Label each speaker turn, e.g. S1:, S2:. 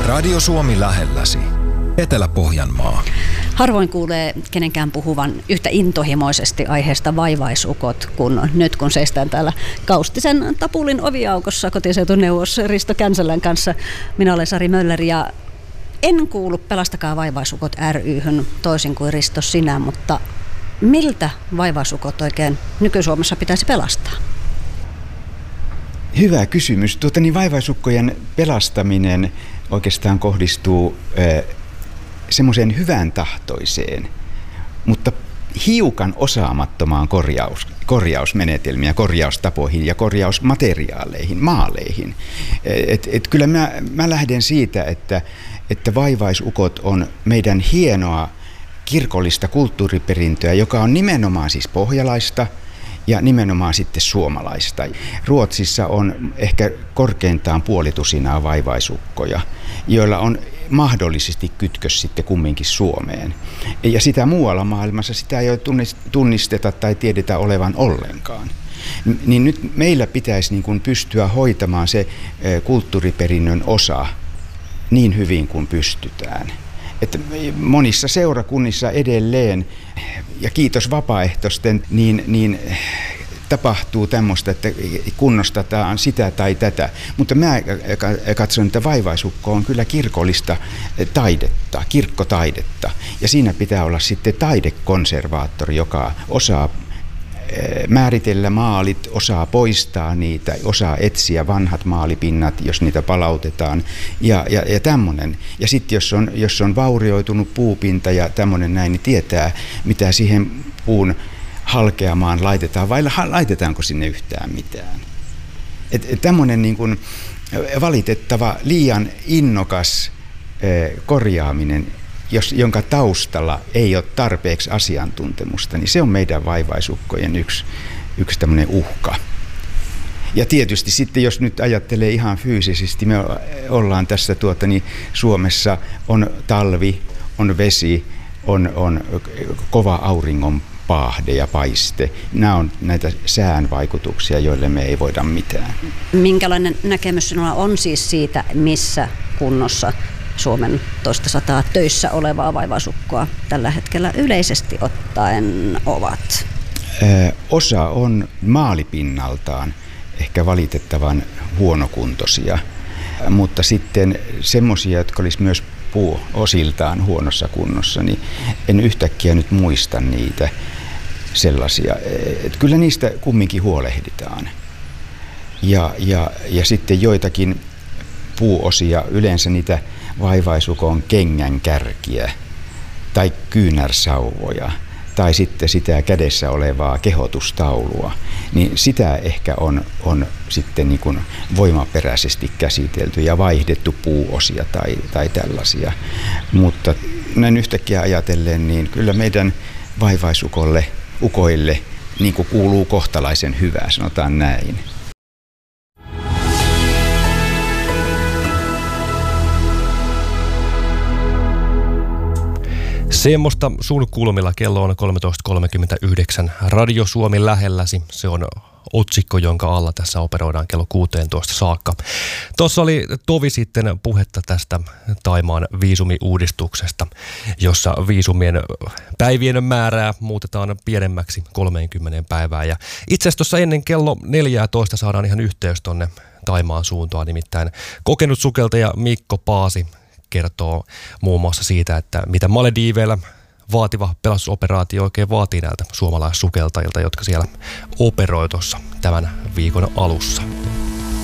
S1: Radio Suomi lähelläsi. Etelä-Pohjanmaa.
S2: Harvoin kuulee kenenkään puhuvan yhtä intohimoisesti aiheesta vaivaisukot, kun nyt kun seistään täällä Kaustisen Tapulin oviaukossa kotiseutuneuvos Risto Känsälän kanssa. Minä olen Sari Möller ja en kuulu Pelastakaa vaivaisukot ry:hyn toisin kuin Risto sinä, mutta miltä vaivaisukot oikein nyky-Suomessa pitäisi pelastaa?
S3: Hyvä kysymys. Vaivaisukkojen pelastaminen oikeastaan kohdistuu semmoiseen hyvän tahtoiseen, mutta hiukan osaamattomaan korjausmenetelmiä, korjaustapoihin ja korjausmateriaaleihin, maaleihin. Kyllä mä lähden siitä, että vaivaisukot on meidän hienoa kirkollista kulttuuriperintöä, joka on nimenomaan siis pohjalaista ja nimenomaan sitten suomalaista. Ruotsissa on ehkä korkeintaan puolitusinaa vaivaisukkoja, joilla on mahdollisesti kytkös sitten kumminkin Suomeen. Ja sitä muualla maailmassa sitä ei ole tunnisteta tai tiedetä olevan ollenkaan. Niin nyt meillä pitäisi niin kuin pystyä hoitamaan se kulttuuriperinnön osa niin hyvin kuin pystytään. Että monissa seurakunnissa edelleen, ja kiitos vapaaehtoisten, niin tapahtuu tämmöistä, että kunnostetaan sitä tai tätä. Mutta mä katson, että vaivaisukko on kyllä kirkollista taidetta, kirkkotaidetta. Ja siinä pitää olla sitten taidekonservaattori, joka osaa määritellä maalit, osaa poistaa niitä, osaa etsiä vanhat maalipinnat, jos niitä palautetaan ja tämmöinen. Ja sitten jos on vaurioitunut puupinta ja tämmöinen näin, niin tietää, mitä siihen puun halkeamaan laitetaan vai laitetaanko sinne yhtään mitään. Tämmöinen niin kuin valitettava liian innokas korjaaminen, jonka taustalla ei ole tarpeeksi asiantuntemusta, niin se on meidän vaivaisukkojen yksi tämmöinen uhka. Ja tietysti sitten, jos nyt ajattelee ihan fyysisesti, me ollaan tässä Suomessa on talvi, on vesi, on kova auringon paahde ja paiste. Nämä on näitä sään vaikutuksia, joille me ei voida mitään.
S2: Minkälainen näkemys sinulla on siis siitä, missä kunnossa Suomen toista sataa töissä olevaa vaivaisukkoa tällä hetkellä yleisesti ottaen ovat?
S3: Osa on maalipinnaltaan ehkä valitettavan huonokuntoisia, mutta sitten semmoisia, jotka olisi myös puuosiltaan huonossa kunnossa, niin en yhtäkkiä nyt muista niitä sellaisia. Kyllä niistä kumminkin huolehditaan. Ja sitten joitakin puuosia, yleensä niitä vaivaisukon kengän kärkiä tai kyynärsauvoja tai sitten sitä kädessä olevaa kehotustaulua, niin sitä ehkä on sitten niin kuin voimaperäisesti käsitelty ja vaihdettu puuosia tai tällaisia. Mutta näin yhtäkkiä ajatellen, niin kyllä meidän vaivaisukoille niin kuin kuuluu kohtalaisen hyvää, sanotaan näin.
S4: Semmoista sun kulmilla kello on 13.39. Radio Suomi lähelläsi. Se on otsikko, jonka alla tässä operoidaan kello 16 saakka. Tuossa oli tovi sitten puhetta tästä Thaimaan viisumiuudistuksesta, jossa viisumien päivien määrää muutetaan pienemmäksi 30 päivää. Ja itse asiassa tuossa ennen kello 14 saadaan ihan yhteys tonne Thaimaan suuntaan, nimittäin kokenut sukeltaja Mikko Paasi kertoo muun muassa siitä, että mitä Malediiveillä vaativa pelastusoperaatio oikein vaatii näiltä suomalaissukeltajilta, jotka siellä operoi tuossa tämän viikon alussa.